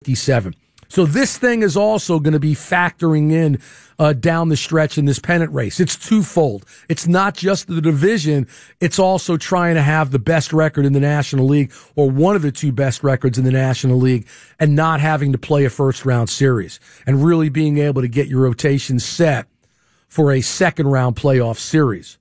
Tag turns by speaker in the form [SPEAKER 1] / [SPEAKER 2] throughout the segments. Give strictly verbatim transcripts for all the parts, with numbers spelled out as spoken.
[SPEAKER 1] fifty-seven. So this thing is also going to be factoring in uh, down the stretch in this pennant race. It's twofold. It's not just the division. It's also trying to have the best record in the National League, or one of the two best records in the National League, and not having to play a first-round series, and really being able to get your rotation set for a second-round playoff series.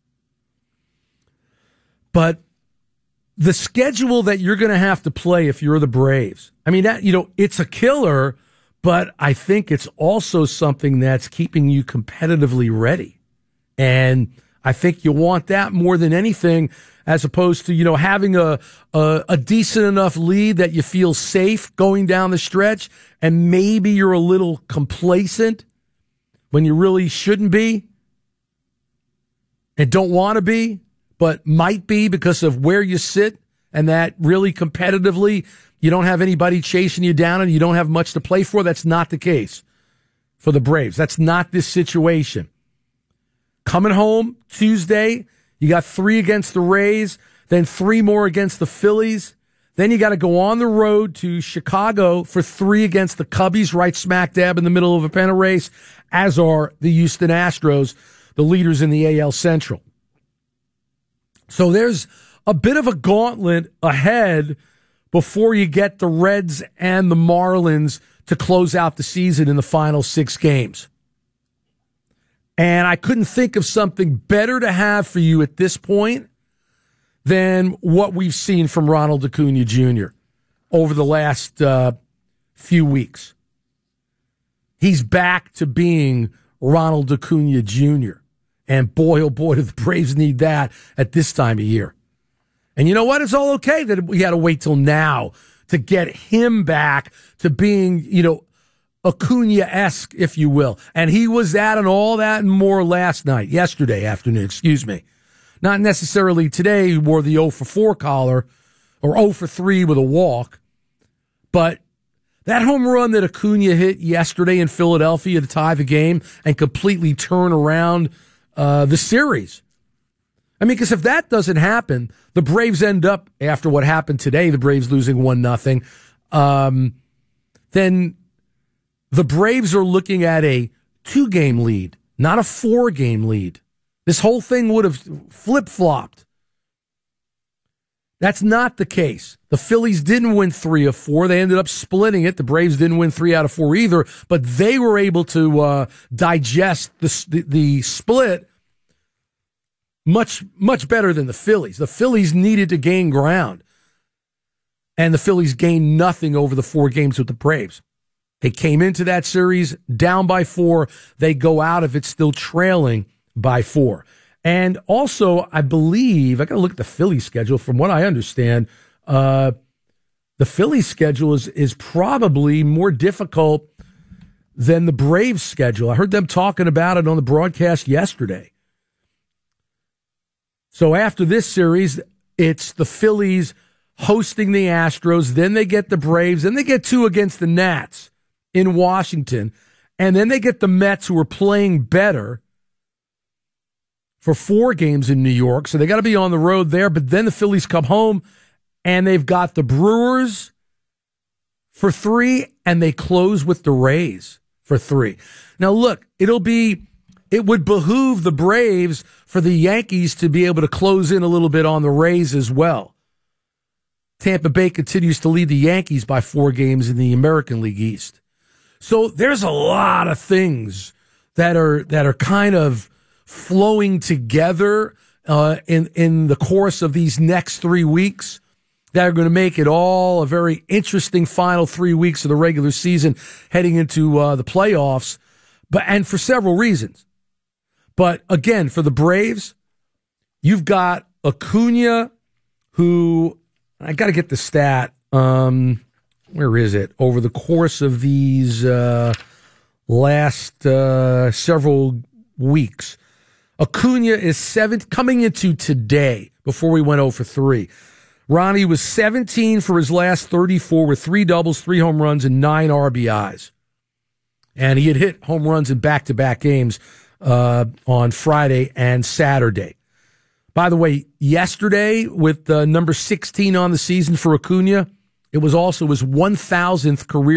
[SPEAKER 1] But the schedule that you're going to have to play if you're the Braves, I mean, that, you know, it's a killer, but I think it's also something that's keeping you competitively ready. And I think you want that more than anything, as opposed to, you know, having a, a, a decent enough lead that you feel safe going down the stretch, and maybe you're a little complacent when you really shouldn't be and don't want to be, but might be because of where you sit, and that really competitively you don't have anybody chasing you down and you don't have much to play for. That's not the case for the Braves. That's not this situation. Coming home Tuesday, you got three against the Rays, then three more against the Phillies. Then you got to go on the road to Chicago for three against the Cubbies, right smack dab in the middle of a pennant race, as are the Houston Astros, the leaders in the A L Central. So there's a bit of a gauntlet ahead before you get the Reds and the Marlins to close out the season in the final six games. And I couldn't think of something better to have for you at this point than what we've seen from Ronald Acuna Junior over the last uh, few weeks. He's back to being Ronald Acuna Junior And boy, oh boy, do the Braves need that at this time of year. And you know what? It's all okay that we had to wait till now to get him back to being, you know, Acuna-esque, if you will. And he was that and all that and more last night, yesterday afternoon, excuse me. Not necessarily today. He wore the oh for four collar, or oh for three with a walk. But that home run that Acuna hit yesterday in Philadelphia to tie the game and completely turn around uh, the series. I mean, because if that doesn't happen, the Braves end up, after what happened today, the Braves losing one nothing, um, then the Braves are looking at a two-game lead, not a four-game lead. This whole thing would have flip-flopped. That's not the case. The Phillies didn't win three of four. They ended up splitting it. The Braves didn't win three out of four either, but they were able to uh, digest the, the, the split much, much better than the Phillies. The Phillies needed to gain ground, and the Phillies gained nothing over the four games with the Braves. They came into that series down by four. They go out of it still trailing by four. And also, I believe, I got to look at the Phillies schedule. From what I understand, uh, the Phillies schedule is, is probably more difficult than the Braves schedule. I heard them talking about it on the broadcast yesterday. So after this series, it's the Phillies hosting the Astros. Then they get the Braves. Then they get two against the Nats in Washington. And then they get the Mets, who are playing better, for four games in New York. So they got to be on the road there. But then the Phillies come home, and they've got the Brewers for three, and they close with the Rays for three. Now, look, it'll be, it would behoove the Braves for the Yankees to be able to close in a little bit on the Rays as well. Tampa Bay continues to lead the Yankees by four games in the American League East. So there's a lot of things that are that are kind of flowing together uh, in in the course of these next three weeks that are going to make it all a very interesting final three weeks of the regular season heading into uh, the playoffs, but and for several reasons. But again, for the Braves, you've got Acuna, who, I got to get the stat, um, where is it? Over the course of these uh, last uh, several weeks, Acuna is seven, coming into today, before we went oh for three. Ronnie was seventeen for his last thirty-four with three doubles, three home runs, and nine R B Is. And he had hit home runs in back-to-back games uh, on Friday and Saturday. By the way, yesterday, with uh, number sixteen on the season for Acuna, It was also his one thousandth career